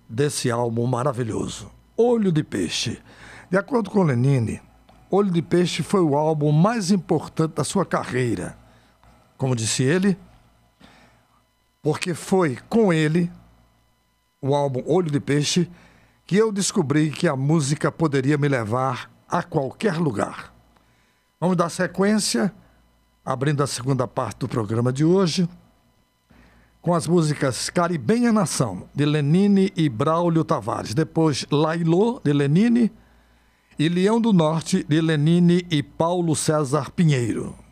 desse álbum maravilhoso, Olho de Peixe. De acordo com Lenine, Olho de Peixe foi o álbum mais importante da sua carreira. Como disse ele, porque foi com ele, o álbum Olho de Peixe, que eu descobri que a música poderia me levar a qualquer lugar. Vamos dar sequência, abrindo a segunda parte do programa de hoje, com as músicas Caribenha Nação, de Lenine e Braulio Tavares. Depois, Lailô, de Lenine, e Leão do Norte, de Lenine e Paulo César Pinheiro.